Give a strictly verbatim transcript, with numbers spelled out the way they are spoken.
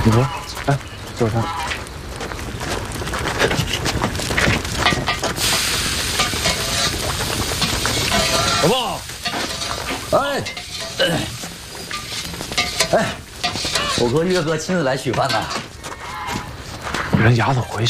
你说，哎，就是他。 老鲍， 哎，哎，我和岳哥亲自来取饭呢。 人牙怎么回事？